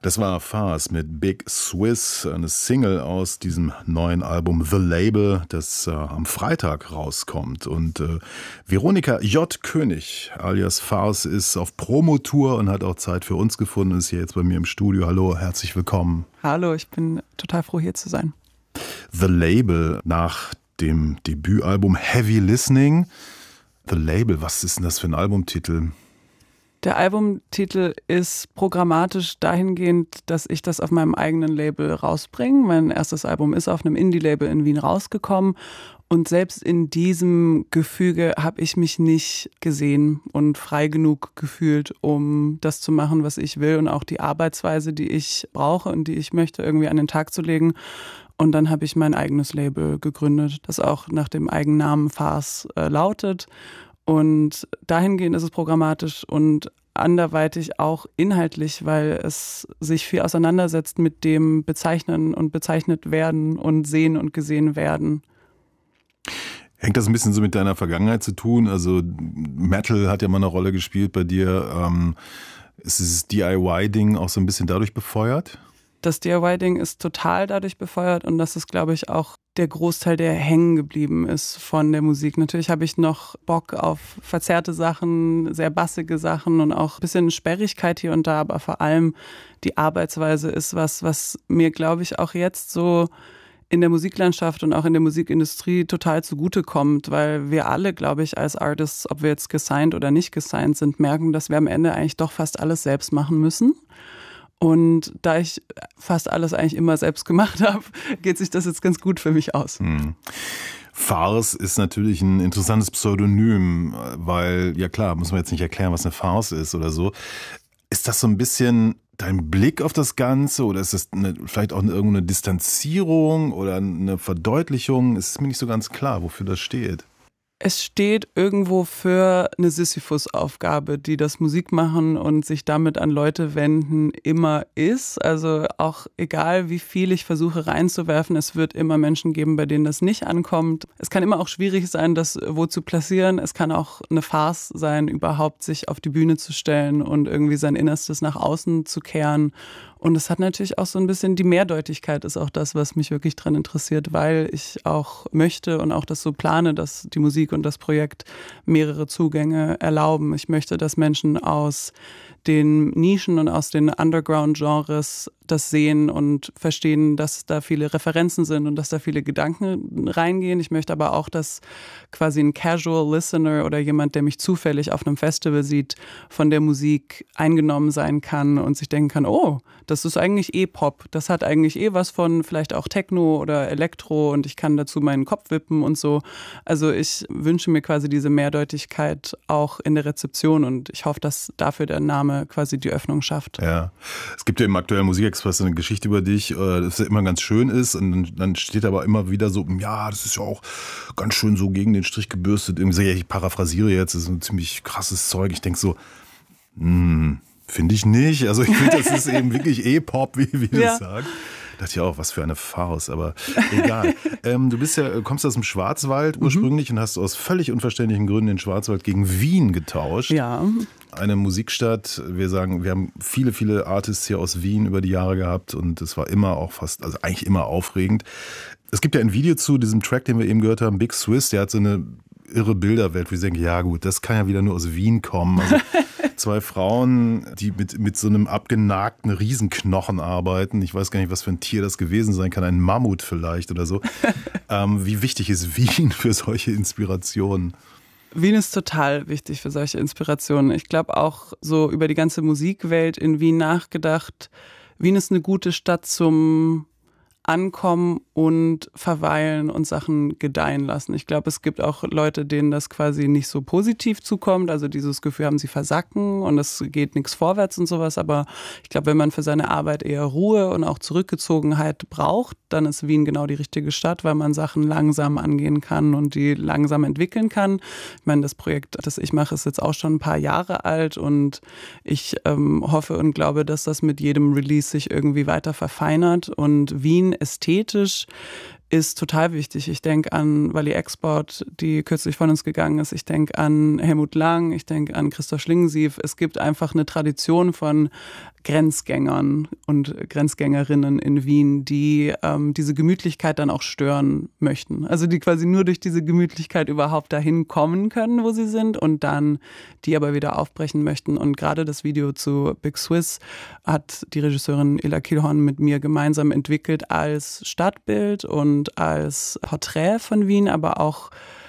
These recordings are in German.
Das war Farce mit Big Swiss, eine Single aus diesem neuen Album The Label, das am Freitag rauskommt. Und Veronika J. König alias Farce ist auf Promotour und hat auch Zeit für uns gefunden, ist hier jetzt bei mir im Studio. Hallo, herzlich willkommen. Hallo, ich bin total froh, hier zu sein. The Label, nach dem Debütalbum Heavy Listening. The Label, was ist denn das für ein Albumtitel? Der Albumtitel ist programmatisch dahingehend, dass ich das auf meinem eigenen Label rausbringe. Mein erstes Album ist auf einem Indie-Label in Wien rausgekommen. Und selbst in diesem Gefüge habe ich mich nicht gesehen und frei genug gefühlt, um das zu machen, was ich will. Und auch die Arbeitsweise, die ich brauche und die ich möchte, irgendwie an den Tag zu legen. Und dann habe ich mein eigenes Label gegründet, das auch nach dem Eigennamen Farce lautet. Und dahingehend ist es programmatisch und anderweitig auch inhaltlich, weil es sich viel auseinandersetzt mit dem Bezeichnen und bezeichnet werden und sehen und gesehen werden. Hängt das ein bisschen so mit deiner Vergangenheit zu tun? Also Metal hat ja mal eine Rolle gespielt bei dir. Ist dieses DIY-Ding auch so ein bisschen dadurch befeuert? Das DIY-Ding ist total dadurch befeuert und das ist, glaube ich, auch der Großteil, der hängen geblieben ist von der Musik. Natürlich habe ich noch Bock auf verzerrte Sachen, sehr bassige Sachen und auch ein bisschen Sperrigkeit hier und da, aber vor allem die Arbeitsweise ist was mir, glaube ich, auch jetzt so in der Musiklandschaft und auch in der Musikindustrie total zugutekommt, weil wir alle, glaube ich, als Artists, ob wir jetzt gesigned oder nicht gesigned sind, merken, dass wir am Ende eigentlich doch fast alles selbst machen müssen. Und da ich fast alles eigentlich immer selbst gemacht habe, geht sich das jetzt ganz gut für mich aus. Farce ist natürlich ein interessantes Pseudonym, weil, ja klar, muss man jetzt nicht erklären, was eine Farce ist oder so. Ist das so ein bisschen dein Blick auf das Ganze oder ist das vielleicht auch irgendeine Distanzierung oder eine Verdeutlichung? Es ist mir nicht so ganz klar, wofür das steht. Es steht irgendwo für eine Sisyphus-Aufgabe, die das Musikmachen und sich damit an Leute wenden immer ist. Also auch egal, wie viel ich versuche reinzuwerfen, es wird immer Menschen geben, bei denen das nicht ankommt. Es kann immer auch schwierig sein, das wo zu platzieren. Es kann auch eine Farce sein, überhaupt sich auf die Bühne zu stellen und irgendwie sein Innerstes nach außen zu kehren. Und es hat natürlich auch so ein bisschen die Mehrdeutigkeit ist auch das, was mich wirklich dran interessiert, weil ich auch möchte und auch das so plane, dass die Musik und das Projekt mehrere Zugänge erlauben. Ich möchte, dass Menschen aus den Nischen und aus den Underground-Genres das sehen und verstehen, dass da viele Referenzen sind und dass da viele Gedanken reingehen. Ich möchte aber auch, dass quasi ein Casual Listener oder jemand, der mich zufällig auf einem Festival sieht, von der Musik eingenommen sein kann und sich denken kann, oh, das ist eigentlich Pop. Das hat eigentlich was von vielleicht auch Techno oder Elektro und ich kann dazu meinen Kopf wippen und so. Also ich wünsche mir quasi diese Mehrdeutigkeit auch in der Rezeption und ich hoffe, dass dafür der Name quasi die Öffnung schafft. Ja, es gibt ja im aktuellen Musikexpress eine Geschichte über dich, das immer ganz schön ist und dann steht aber immer wieder so, ja, das ist ja auch ganz schön so gegen den Strich gebürstet. Irgendwie, ich paraphrasiere jetzt, das ist ein ziemlich krasses Zeug. Ich denke so, finde ich nicht. Also ich finde, das ist eben wirklich Pop, wie du es sagst. Da dachte ich auch, was für eine Farce, aber egal. Du kommst aus dem Schwarzwald ursprünglich und hast aus völlig unverständlichen Gründen den Schwarzwald gegen Wien getauscht. Ja. Eine Musikstadt, wir haben viele, viele Artists hier aus Wien über die Jahre gehabt und es war immer auch also eigentlich immer aufregend. Es gibt ja ein Video zu diesem Track, den wir eben gehört haben, Big Swiss, der hat so eine irre Bilderwelt, wo ich denke, ja gut, das kann ja wieder nur aus Wien kommen. Also zwei Frauen, die mit so einem abgenagten Riesenknochen arbeiten. Ich weiß gar nicht, was für ein Tier das gewesen sein kann. Ein Mammut vielleicht oder so. Wie wichtig ist Wien für solche Inspirationen? Wien ist total wichtig für solche Inspirationen. Ich glaube auch so über die ganze Musikwelt in Wien nachgedacht. Wien ist eine gute Stadt zum Ankommen und verweilen und Sachen gedeihen lassen. Ich glaube, es gibt auch Leute, denen das quasi nicht so positiv zukommt, also dieses Gefühl haben, sie versacken und es geht nichts vorwärts und sowas, aber ich glaube, wenn man für seine Arbeit eher Ruhe und auch Zurückgezogenheit braucht, dann ist Wien genau die richtige Stadt, weil man Sachen langsam angehen kann und die langsam entwickeln kann. Ich meine, das Projekt, das ich mache, ist jetzt auch schon ein paar Jahre alt und ich hoffe und glaube, dass das mit jedem Release sich irgendwie weiter verfeinert und Wien ästhetisch ist total wichtig. Ich denke an Wally Export, die kürzlich von uns gegangen ist. Ich denke an Helmut Lang, ich denke an Christoph Schlingensief. Es gibt einfach eine Tradition von Grenzgängern und Grenzgängerinnen in Wien, die diese Gemütlichkeit dann auch stören möchten. Also die quasi nur durch diese Gemütlichkeit überhaupt dahin kommen können, wo sie sind und dann die aber wieder aufbrechen möchten. Und gerade das Video zu Big Swiss hat die Regisseurin Ela Kielhorn mit mir gemeinsam entwickelt als Stadtbild und als Porträt von Wien, aber auch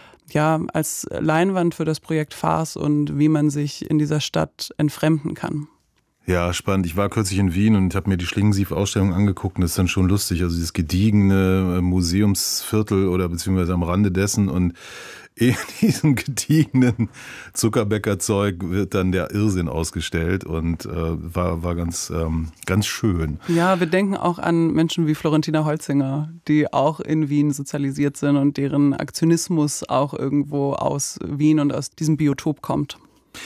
als Leinwand für das Projekt Farce und wie man sich in dieser Stadt entfremden kann. Ja, spannend. Ich war kürzlich in Wien und habe mir die Schlingensief-Ausstellung angeguckt und das ist dann schon lustig. Also dieses gediegene Museumsviertel oder beziehungsweise am Rande dessen und in diesem gediegenen Zuckerbäckerzeug wird dann der Irrsinn ausgestellt und war ganz schön. Ja, wir denken auch an Menschen wie Florentina Holzinger, die auch in Wien sozialisiert sind und deren Aktionismus auch irgendwo aus Wien und aus diesem Biotop kommt.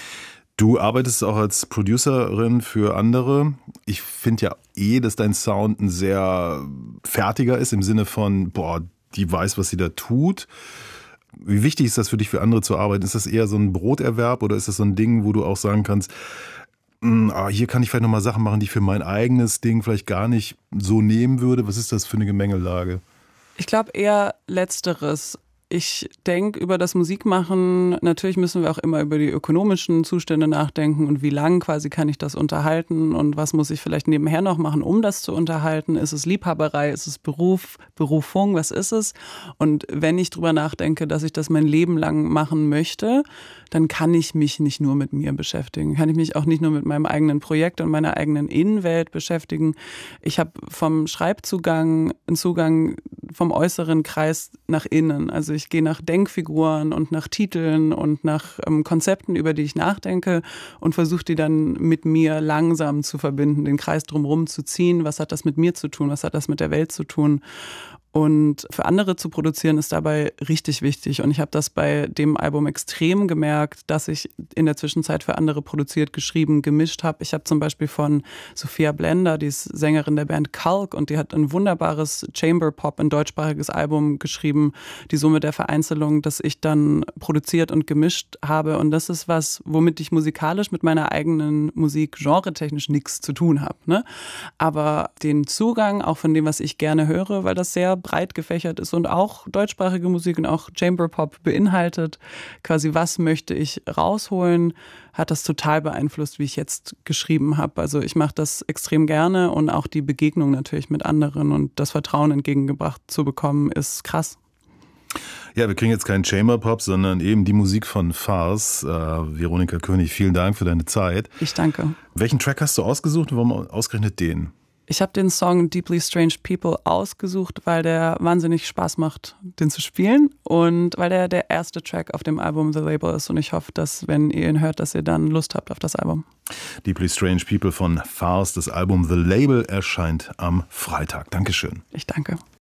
Du arbeitest auch als Producerin für andere. Ich finde ja dass dein Sound ein sehr fertiger ist im Sinne von, die weiß, was sie da tut. Wie wichtig ist das für dich, für andere zu arbeiten? Ist das eher so ein Broterwerb oder ist das so ein Ding, wo du auch sagen kannst, hier kann ich vielleicht nochmal Sachen machen, die ich für mein eigenes Ding vielleicht gar nicht so nehmen würde? Was ist das für eine Gemengelage? Ich glaube eher Letzteres. Ich denke über das Musikmachen, natürlich müssen wir auch immer über die ökonomischen Zustände nachdenken und wie lang quasi kann ich das unterhalten und was muss ich vielleicht nebenher noch machen, um das zu unterhalten. Ist es Liebhaberei, ist es Berufung, was ist es? Und wenn ich drüber nachdenke, dass ich das mein Leben lang machen möchte, dann kann ich mich nicht nur mit mir beschäftigen, kann ich mich auch nicht nur mit meinem eigenen Projekt und meiner eigenen Innenwelt beschäftigen. Ich habe vom Schreibzugang einen Zugang vom äußeren Kreis nach innen. Also ich gehe nach Denkfiguren und nach Titeln und nach Konzepten, über die ich nachdenke und versuche die dann mit mir langsam zu verbinden, den Kreis drumherum zu ziehen. Was hat das mit mir zu tun? Was hat das mit der Welt zu tun? Und für andere zu produzieren ist dabei richtig wichtig. Und ich habe das bei dem Album extrem gemerkt, dass ich in der Zwischenzeit für andere produziert, geschrieben, gemischt habe. Ich habe zum Beispiel von Sophia Blender, die ist Sängerin der Band Kalk und die hat ein wunderbares Chamber Pop, ein deutschsprachiges Album geschrieben, die Summe der Vereinzelung, das ich dann produziert und gemischt habe. Und das ist was, womit ich musikalisch mit meiner eigenen Musik genretechnisch nichts zu tun habe. Ne? Aber den Zugang auch von dem, was ich gerne höre, weil das sehr breit gefächert ist und auch deutschsprachige Musik und auch Chamber Pop beinhaltet, quasi was möchte ich rausholen, hat das total beeinflusst, wie ich jetzt geschrieben habe. Also ich mache das extrem gerne und auch die Begegnung natürlich mit anderen und das Vertrauen entgegengebracht zu bekommen, ist krass. Ja, wir kriegen jetzt keinen Chamber Pop, sondern eben die Musik von Farce. Veronika König, vielen Dank für deine Zeit. Ich danke. Welchen Track hast du ausgesucht und warum ausgerechnet den? Ich habe den Song Deeply Strange People ausgesucht, weil der wahnsinnig Spaß macht, den zu spielen und weil der erste Track auf dem Album The Label ist und ich hoffe, dass, wenn ihr ihn hört, dass ihr dann Lust habt auf das Album. Deeply Strange People von Farce, das Album The Label erscheint am Freitag. Dankeschön. Ich danke.